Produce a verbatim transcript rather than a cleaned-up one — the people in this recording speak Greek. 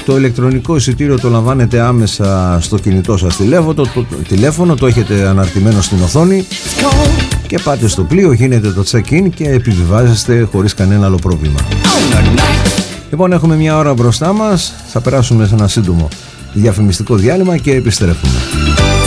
Το ηλεκτρονικό εισιτήριο το λαμβάνετε άμεσα στο κινητό σας τηλέφωνο, το, το, τηλέφωνο, το έχετε αναρτημένο στην οθόνη και πάτε στο πλοίο, γίνεται το check-in και επιβιβάζεστε χωρίς κανένα άλλο πρόβλημα. Λοιπόν, έχουμε μια ώρα μπροστά μας, θα περάσουμε σε ένα σύντομο διαφημιστικό διάλειμμα και επιστρέφουμε.